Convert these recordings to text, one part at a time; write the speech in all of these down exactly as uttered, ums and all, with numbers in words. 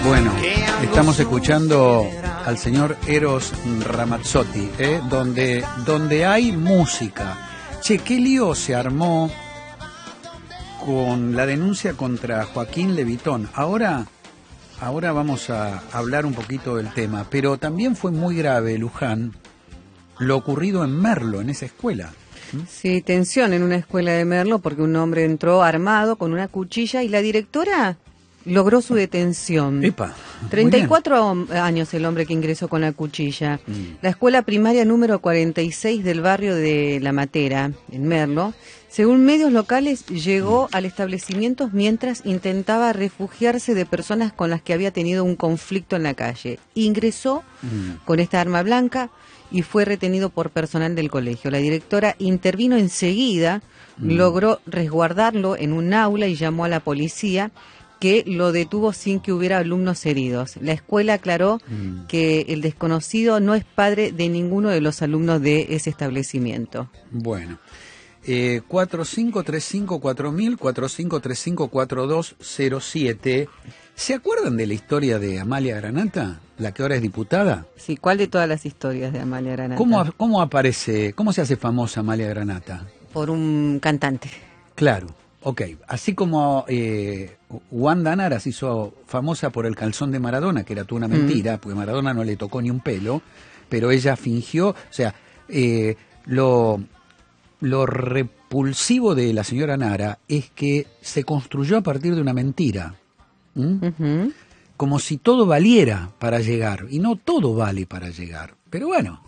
Bueno, estamos escuchando al señor Eros Ramazzotti, ¿eh? donde, donde hay música. Che, qué lío se armó con la denuncia contra Joaquín Levitón. Ahora, ahora vamos a hablar un poquito del tema, pero también fue muy grave, Luján, lo ocurrido en Merlo, en esa escuela. Sí, tensión en una escuela de Merlo porque un hombre entró armado con una cuchilla y la directora logró su detención. Epa, treinta y cuatro años el hombre que ingresó con la cuchilla. Mm. La escuela primaria número cuarenta y seis del barrio de La Matera, en Merlo, según medios locales, llegó mm. al establecimiento mientras intentaba refugiarse de personas con las que había tenido un conflicto en la calle. Ingresó mm. con esta arma blanca y fue retenido por personal del colegio. La directora intervino enseguida, mm. logró resguardarlo en un aula y llamó a la policía, que lo detuvo sin que hubiera alumnos heridos. La escuela aclaró mm. que el desconocido no es padre de ninguno de los alumnos de ese establecimiento. Bueno, eh, cuatro cinco tres cinco cuatro mil, cuatro cinco tres cinco cuatro dos cero siete. ¿Se acuerdan de la historia de Amalia Granata, la que ahora es diputada? Sí, ¿cuál de todas las historias de Amalia Granata? ¿Cómo, cómo aparece, cómo se hace famosa Amalia Granata? Por un cantante. Claro. Ok, así como eh, Wanda Nara se hizo famosa por el calzón de Maradona, que era toda una mentira, mm. porque Maradona no le tocó ni un pelo, pero ella fingió, o sea, eh, lo, lo repulsivo de la señora Nara es que se construyó a partir de una mentira, ¿Mm? uh-huh. como si todo valiera para llegar, y no todo vale para llegar, pero bueno,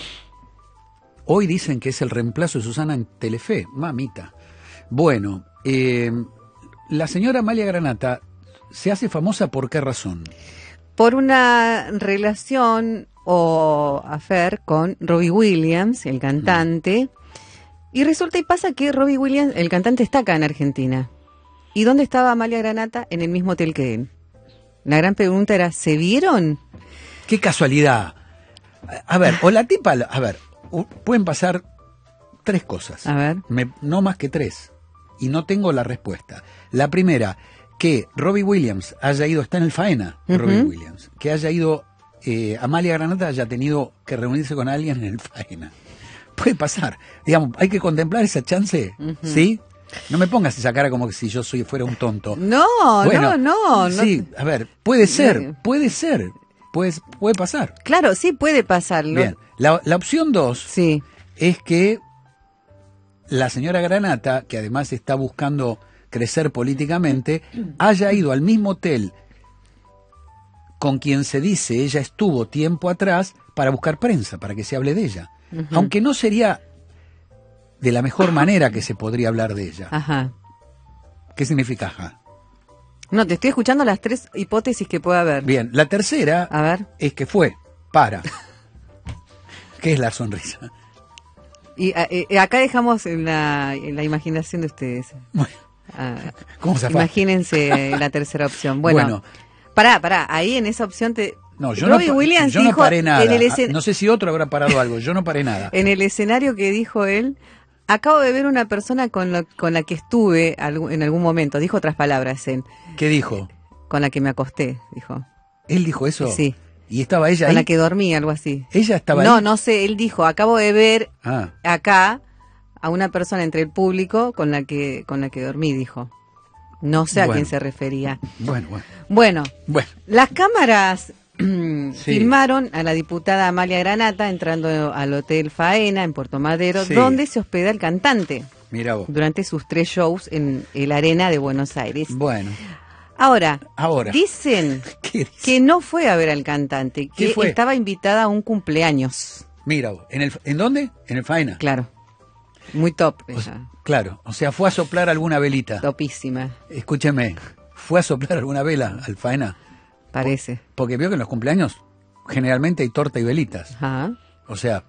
hoy dicen que es el reemplazo de Susana en Telefe, mamita. Bueno, eh, la señora Amalia Granata se hace famosa ¿por qué razón? Por una relación o affair con Robbie Williams, el cantante, mm. y resulta y pasa que Robbie Williams, el cantante, está acá en Argentina. ¿Y dónde estaba Amalia Granata? En el mismo hotel que él. La gran pregunta era, ¿se vieron? ¡Qué casualidad! A ver, o la tipa, a ver, pueden pasar tres cosas. A ver. Me, no más que tres. Y no tengo la respuesta. La primera, que Robbie Williams haya ido, está en el Faena, uh-huh. Robbie Williams, que haya ido, eh, Amalia Granata haya tenido que reunirse con alguien en el Faena. Puede pasar. Digamos, hay que contemplar esa chance, uh-huh. ¿sí? No me pongas esa cara como que si yo soy, fuera un tonto. No, bueno, no, no. Sí, a ver, puede ser, puede ser, puede, puede pasar. Claro, sí puede pasar. Bien, la, la opción dos sí. es que la señora Granata, que además está buscando crecer políticamente, haya ido al mismo hotel con quien se dice ella estuvo tiempo atrás para buscar prensa, para que se hable de ella. Uh-huh. Aunque no sería de la mejor manera que se podría hablar de ella. Ajá. ¿Qué significa ajá? No, te estoy escuchando las tres hipótesis que puede haber. Bien, la tercera A ver. es que fue para. ¿Qué es la sonrisa? Y eh, acá dejamos en la, en la imaginación de ustedes. Bueno, ah, ¿cómo se imagínense la tercera opción. Bueno, bueno, pará, pará, ahí en esa opción te... No, yo, Robbie no, Williams yo no dijo paré nada. En el escen... No sé si otro habrá parado algo, yo no paré nada. En el escenario que dijo él, acabo de ver una persona con, lo, con la que estuve en algún momento, dijo otras palabras. En, ¿Qué dijo? Con la que me acosté, dijo. ¿Él dijo eso? Sí. ¿Y estaba ella ahí? Con la que dormí, algo así. ¿Ella estaba no, ahí? No, no sé, él dijo, acabo de ver ah. acá a una persona entre el público con la que con la que dormí, dijo. No sé a bueno. quién se refería. Bueno, bueno. Bueno, bueno. las cámaras sí. filmaron a la diputada Amalia Granata entrando al Hotel Faena en Puerto Madero, sí. donde se hospeda el cantante. Mira vos. Durante sus tres shows en el Arena de Buenos Aires. Bueno. Ahora, Ahora. dicen ¿Qué dice? que no fue a ver al cantante, que fue? estaba invitada a un cumpleaños. Mira vos. ¿En, el, ¿En dónde? En el Faena. Claro. Muy top ella. O sea, claro, o sea, fue a soplar alguna velita. Topísima. Escúcheme, ¿fue a soplar alguna vela al Faena? Parece. Porque veo que en los cumpleaños generalmente hay torta y velitas. Ajá. O sea...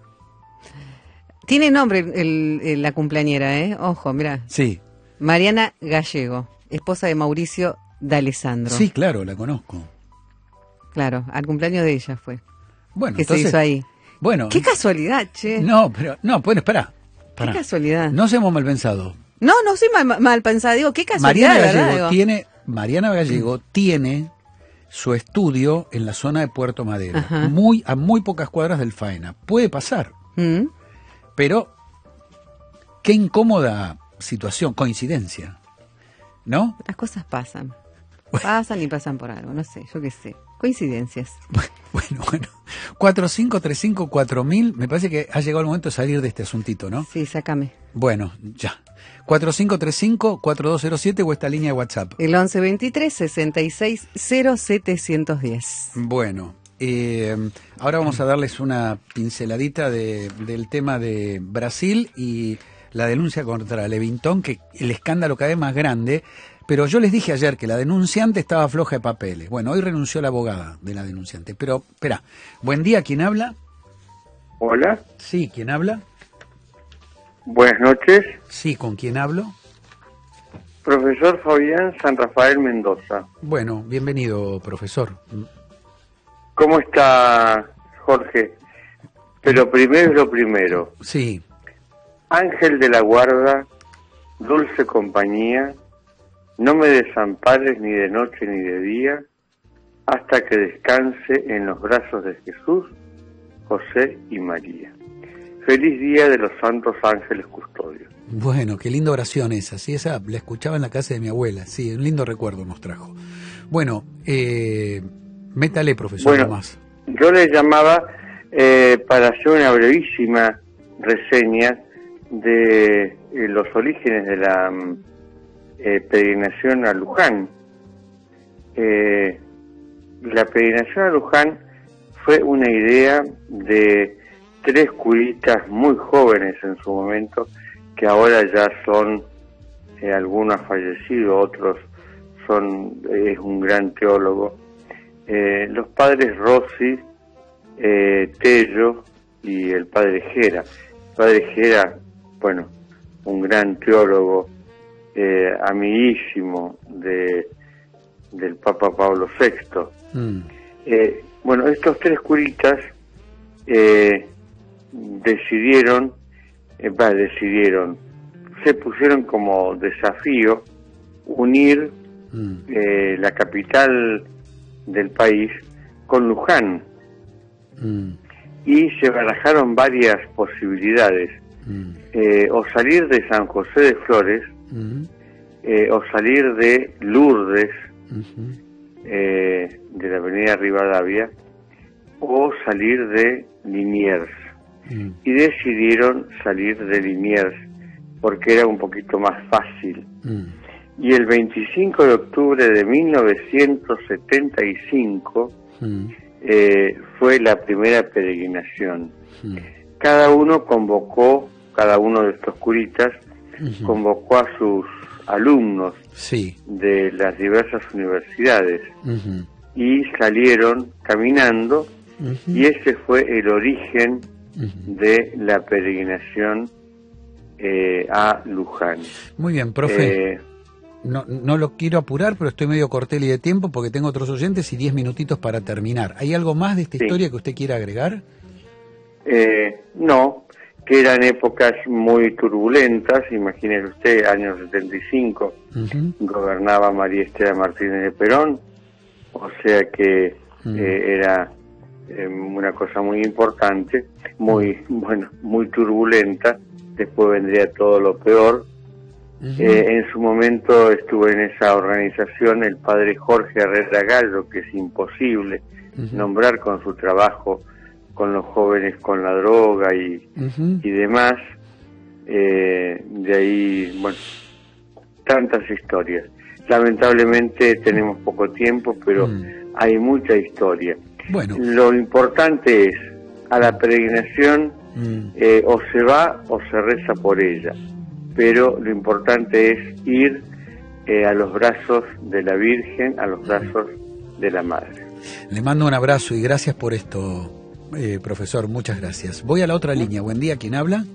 Tiene nombre el, el, la cumpleañera, ¿eh? Ojo, mira. Sí. Mariana Gallego, esposa de Mauricio D'Alessandro. Sí, claro, la conozco. Claro, al cumpleaños de ella fue. Bueno, que entonces, se hizo ahí. Bueno. Qué casualidad, che. No, pero, no, bueno, espera. Qué casualidad. No seamos mal pensados. No, no soy mal, mal pensada, digo, qué casualidad. Mariana Gallego ¿verdad? tiene, Mariana Gallego tiene su estudio en la zona de Puerto Madero, Ajá. muy a muy pocas cuadras del Faena. Puede pasar, ¿Mm? pero qué incómoda situación, coincidencia, ¿no? Las cosas pasan. Pasan y pasan por algo, no sé, yo qué sé. Coincidencias. Bueno, bueno. cuatro cinco tres cinco cuatro mil, me parece que ha llegado el momento de salir de este asuntito, ¿no? Sí, sácame. Bueno, ya. cuatro cinco tres cinco cuatro dos cero siete o esta línea de WhatsApp. El once veintitrés sesenta y seis cero setecientos diez. Bueno, eh, ahora vamos a darles una pinceladita de, del tema de Brasil y la denuncia contra Levington, que el escándalo cada vez más grande. Pero yo les dije ayer que la denunciante estaba floja de papeles. Bueno, hoy renunció la abogada de la denunciante. Pero, espera, buen día, ¿quién habla? Hola, Sí, ¿quién habla? buenas noches, Sí, ¿con quién hablo? profesor Fabián San Rafael Mendoza. Bueno, bienvenido, profesor. ¿Cómo está, Jorge? Pero primero es lo primero. Sí, Ángel de la guarda, dulce compañía, no me desampares ni de noche ni de día, hasta que descanse en los brazos de Jesús, José y María. Feliz día de los santos ángeles custodios. bueno, qué linda oración esa. Sí, esa la escuchaba en la casa de mi abuela. Sí, un lindo recuerdo nos trajo. Bueno, eh, métale, profesor, Bueno, más. yo le llamaba eh, para hacer una brevísima reseña de eh, los orígenes de la mm, eh, peregrinación a Luján. Eh, la peregrinación a Luján fue una idea de tres curitas muy jóvenes en su momento, que ahora ya son, eh, algunos fallecidos, otros son, es un gran teólogo. Eh, los padres Rossi, eh, Tello y el padre Gera. El padre Gera, bueno, un gran teólogo, eh, amiguísimo de del Papa Pablo sexto. Mm, Eh, bueno, estos tres curitas eh, decidieron, eh, bah, decidieron, se pusieron como desafío unir mm, eh, la capital del país con Luján, mm, y se barajaron varias posibilidades, mm, eh, o salir de San José de Flores, mm, eh, o salir de Lourdes, ujú, eh, de la avenida Rivadavia, o salir de Liniers, mm. y decidieron salir de Liniers porque era un poquito más fácil. Mm, Y el veinticinco de octubre de mil novecientos setenta y cinco mm, eh, fue la primera peregrinación. mm, Cada uno convocó, cada uno de estos curitas ujú. convocó a sus alumnos Sí. de las diversas universidades Ujú, y salieron caminando, ujú, y ese fue el origen ujú. de la peregrinación eh, a Luján. Muy bien, profe. Eh, No, no lo quiero apurar, pero estoy medio corteli de tiempo porque tengo otros oyentes y diez minutitos para terminar. ¿Hay algo más de esta Sí. historia que usted quiera agregar? eh, no, que eran épocas muy turbulentas, imagínese usted, años setenta y cinco, Ujú, gobernaba María Estela Martínez de Perón, o sea que Mm. eh, era eh, una cosa muy importante, muy, bueno, muy turbulenta. Después vendría todo lo peor. ujú, Eh, en su momento estuvo en esa organización el padre Jorge Herrera Gallo, que es imposible ujú, nombrar con su trabajo con los jóvenes con la droga y, ujú. y demás. Eh, de ahí, bueno, tantas historias. Lamentablemente tenemos poco tiempo, pero Mm. hay mucha historia. Bueno, Lo importante es, a la peregrinación mm, eh, o se va o se reza por ella, pero lo importante es ir eh, a los brazos de la Virgen, a los brazos de la Madre. le mando un abrazo y gracias por esto, eh, profesor. Muchas gracias. Voy a la otra línea. Buen día, ¿quién habla?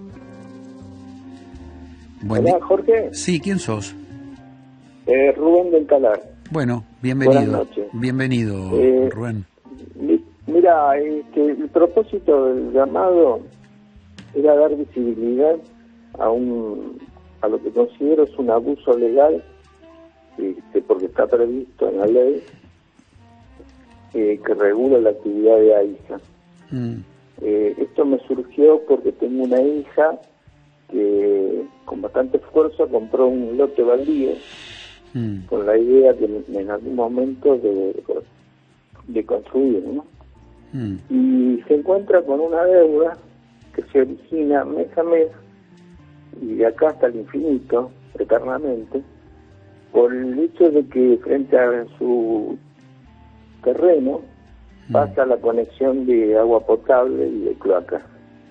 Buen Hola, día. Jorge. Sí, ¿quién sos? Eh, Rubén del Talar. Bueno, bienvenido. Buenas noches. Bienvenido, Eh, Rubén. Mi- Mira, este, el propósito del llamado era dar visibilidad a un a lo que considero es un abuso legal, este, porque está previsto en la ley, eh, que regula la actividad de AISA. Mm. Eh, esto me surgió porque tengo una hija que con bastante esfuerzo compró un lote baldío mm. con la idea de en algún momento de, de construir, ¿no? Mm. Y se encuentra con una deuda que se origina mes a mes y de acá hasta el infinito, eternamente, por el hecho de que frente a su terreno mm. pasa la conexión de agua potable y de cloaca.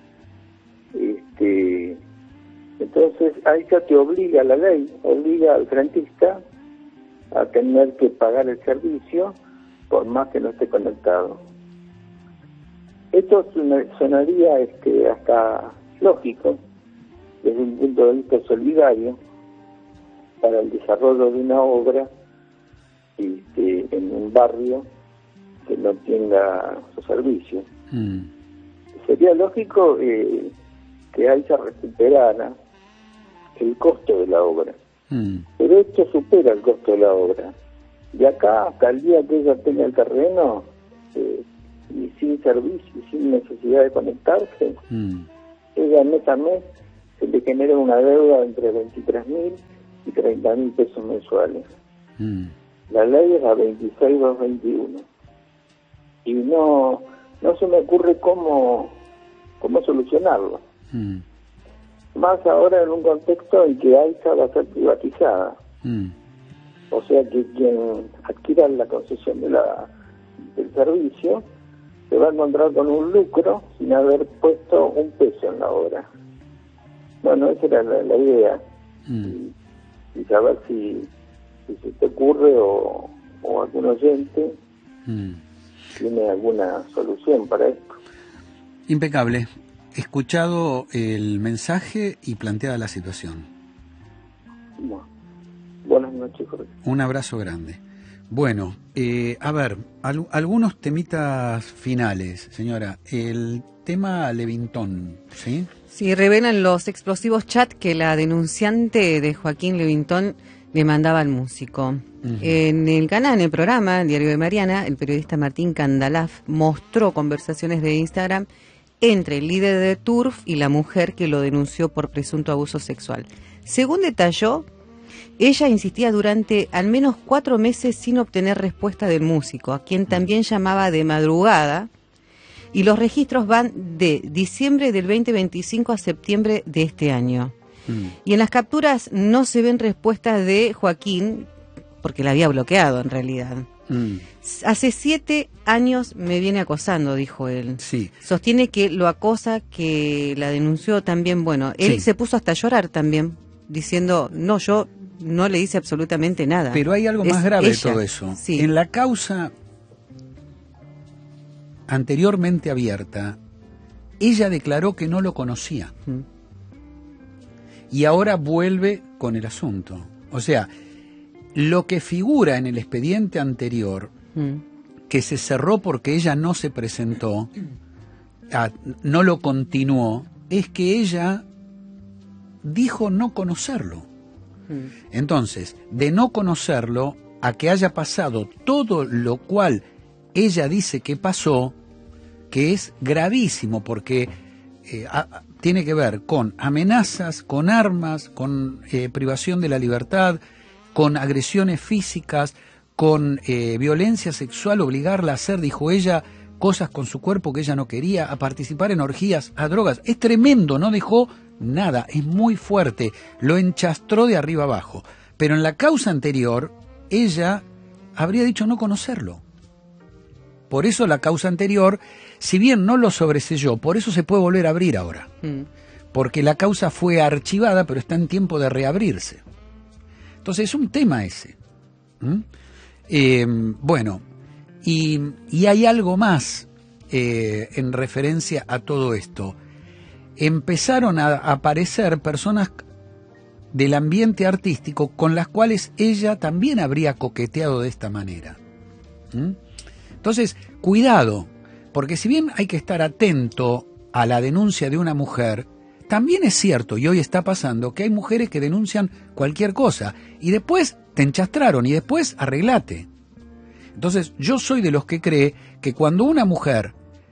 Este, entonces ahí ya te obliga la ley, obliga al frentista a tener que pagar el servicio por más que no esté conectado. Esto sonaría este, hasta lógico desde un punto de vista solidario para el desarrollo de una obra este, en un barrio que no tenga su servicio. Mm. Sería lógico eh, que ahí se recuperara el costo de la obra. Mm. Pero esto supera el costo de la obra. De acá hasta el día que ella tenga el terreno eh, y sin servicio y sin necesidad de conectarse, mm. ella mes a mes se le genera una deuda entre veintitrés mil y treinta mil pesos mensuales. Mm. La ley es la veintiséis dos veintiuno y no no se me ocurre cómo cómo solucionarlo. Mm. Más ahora en un contexto en que AISA va a ser privatizada. Mm. O sea que quien adquiera la concesión de la, del servicio se va a encontrar con un lucro sin haber puesto un peso en la obra. Bueno, esa era la, la idea. Mm. Y, y saber si, si se te ocurre o, o algún oyente mm. tiene alguna solución para esto. Impecable. Escuchado el mensaje y planteada la situación. Bueno, buenas noches, Jorge. Un abrazo grande. Bueno, eh, a ver, al, algunos temitas finales, señora. El tema Levintón, ¿sí? Sí, revelan los explosivos chats que la denunciante de Joaquín Levintón le mandaba al músico. Uh-huh. En el canal, en el programa, el Diario de Mariana, el periodista Martín Candalaf mostró conversaciones de Instagram entre el líder de Turf y la mujer que lo denunció por presunto abuso sexual. Según detalló, ella insistía durante al menos cuatro meses sin obtener respuesta del músico, a quien también llamaba de madrugada, y los registros van de diciembre del veinte veinticinco a septiembre de este año. Mm. Y en las capturas no se ven respuestas de Joaquín, porque la había bloqueado en realidad. Mm. Hace siete años me viene acosando, dijo él. Sí. Sostiene que lo acosa, que la denunció también. Bueno, él sí. se puso hasta a llorar también, diciendo, no, yo no le hice absolutamente nada. Pero hay algo es más grave ella. de todo eso. Sí. En la causa anteriormente abierta, ella declaró que no lo conocía. Mm. Y ahora vuelve con el asunto. O sea, lo que figura en el expediente anterior, mm. que se cerró porque ella no se presentó, a, no lo continuó, es que ella dijo no conocerlo. Mm. Entonces, de no conocerlo a que haya pasado todo lo cual ella dice que pasó, que es gravísimo porque eh, a, tiene que ver con amenazas, con armas, con eh, privación de la libertad, con agresiones físicas, con eh, violencia sexual, obligarla a hacer, dijo ella, cosas con su cuerpo que ella no quería, a participar en orgías, a drogas. Es tremendo, no dejó nada, es muy fuerte, lo enchastró de arriba abajo. Pero en la causa anterior, ella habría dicho no conocerlo. Por eso la causa anterior, si bien no lo sobreselló, por eso se puede volver a abrir ahora. Mm. Porque la causa fue archivada, pero está en tiempo de reabrirse. Entonces es un tema ese. ¿Mm? Eh, bueno, y, y hay algo más eh, en referencia a todo esto. Empezaron a aparecer personas del ambiente artístico con las cuales ella también habría coqueteado de esta manera. ¿Mm? Entonces, cuidado, porque si bien hay que estar atento a la denuncia de una mujer, también es cierto, y hoy está pasando, que hay mujeres que denuncian cualquier cosa, y después te enchastraron, y después arreglate. Entonces, yo soy de los que cree que cuando una mujer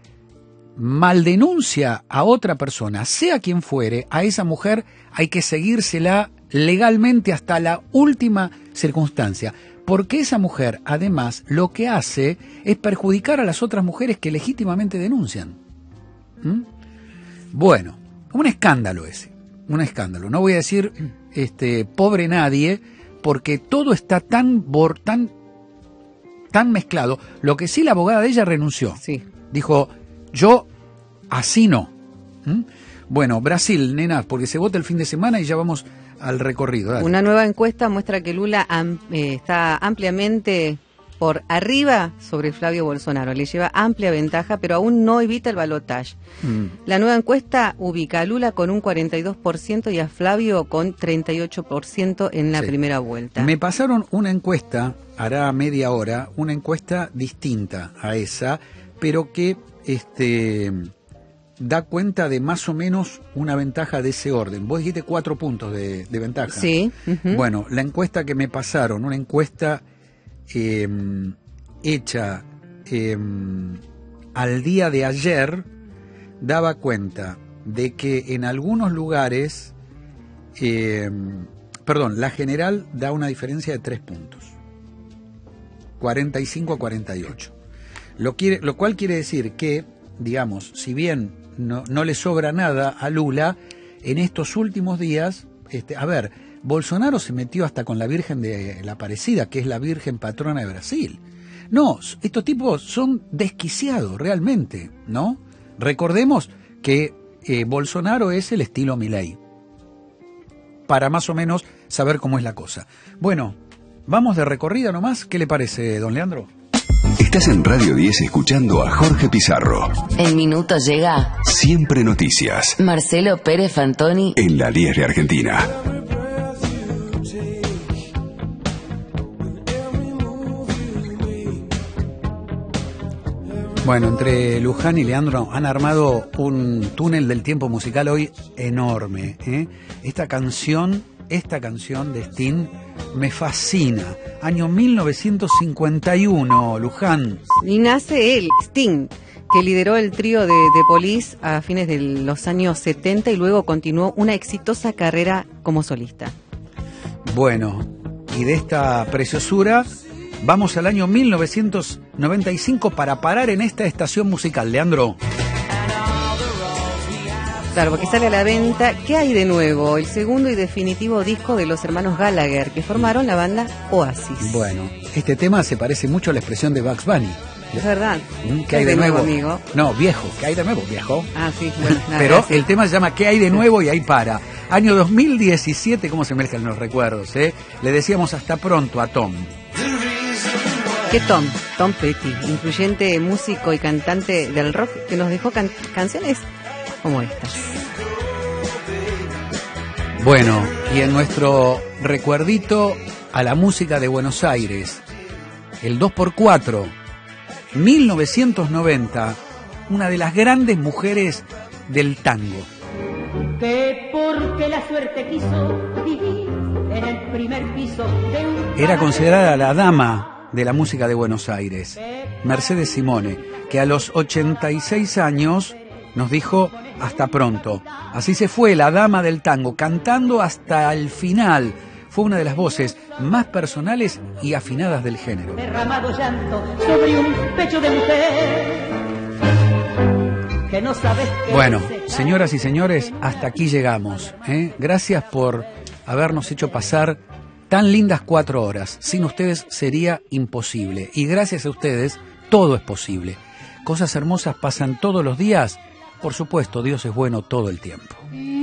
maldenuncia a otra persona, sea quien fuere, a esa mujer hay que seguírsela legalmente hasta la última circunstancia, porque esa mujer, además, lo que hace es perjudicar a las otras mujeres que legítimamente denuncian. ¿Mm? Bueno, un escándalo ese, un escándalo. No voy a decir este pobre nadie, porque todo está tan bor, tan tan mezclado. Lo que sí, la abogada de ella renunció. Sí. Dijo, yo así no. ¿Mm? Bueno, Brasil, nenas, porque se vota el fin de semana y ya vamos al recorrido. Dale. Una nueva encuesta muestra que Lula am, eh, está ampliamente por arriba sobre Flavio Bolsonaro. Le lleva amplia ventaja, pero aún no evita el balotaje. Mm. La nueva encuesta ubica a Lula con un cuarenta y dos por ciento y a Flavio con treinta y ocho por ciento en la sí. primera vuelta. Me pasaron una encuesta, hará media hora, una encuesta distinta a esa, pero que este da cuenta de más o menos una ventaja de ese orden. Vos dijiste cuatro puntos de, de ventaja. Sí. Uh-huh. Bueno, la encuesta que me pasaron, una encuesta eh, hecha eh, al día de ayer, daba cuenta de que en algunos lugares, eh, perdón, la general da una diferencia de tres puntos. cuarenta y cinco a cuarenta y ocho. Lo, quiere, lo cual quiere decir que, digamos, si bien no, no le sobra nada a Lula, en estos últimos días, este, a ver, Bolsonaro se metió hasta con la Virgen de la Aparecida, que es la Virgen patrona de Brasil. No, estos tipos son desquiciados realmente, ¿no? Recordemos que eh, Bolsonaro es el estilo Milei, para más o menos saber cómo es la cosa. Bueno, vamos de recorrida nomás. ¿Qué le parece, don Leandro? Estás en Radio diez escuchando a Jorge Pizarro. En minutos llega Siempre Noticias. Marcelo Pérez Fantoni en la diez de Argentina. Bueno, entre Luján y Leandro han armado un túnel del tiempo musical hoy enorme, ¿eh? Esta canción, esta canción de Sting me fascina. Año mil novecientos cincuenta y uno, Luján. Y nace él, Sting, que lideró el trío de, de Police a fines de los años setenta y luego continuó una exitosa carrera como solista. Bueno, y de esta preciosura vamos al año mil novecientos noventa y cinco para parar en esta estación musical, Leandro. Claro, porque sale a la venta ¿Qué hay de nuevo? El segundo y definitivo disco de los hermanos Gallagher, que formaron la banda Oasis. Bueno, este tema se parece mucho a la expresión de Bugs Bunny. Es verdad. ¿Qué hay de, de nuevo, nuevo, amigo? No, viejo. ¿Qué hay de nuevo, viejo? Ah, sí, bueno, nada, pero gracias. El tema se llama ¿Qué hay de nuevo? Y ahí para. Año dos mil diecisiete, ¿cómo se mezclan los recuerdos? Eh? Le decíamos hasta pronto a Tom. ¿Qué Tom? Tom Petty, influyente músico y cantante del rock que nos dejó can- canciones como estas. Bueno, y en nuestro recuerdito a la música de Buenos Aires, el dos por cuatro, mil novecientos noventa, una de las grandes mujeres del tango. Que porque la suerte quiso vivir en el primer piso de un... Era considerada la dama de la música de Buenos Aires, Mercedes Simone, que a los ochenta y seis años nos dijo hasta pronto. Así se fue la dama del tango, cantando hasta el final. Fue una de las voces más personales y afinadas del género. Derramado llanto sobre un pecho de mujer que no sabes qué. Bueno, señoras y señores, hasta aquí llegamos, ¿eh? Gracias por habernos hecho pasar tan lindas cuatro horas. Sin ustedes sería imposible. Y gracias a ustedes, todo es posible. Cosas hermosas pasan todos los días. Por supuesto, Dios es bueno todo el tiempo.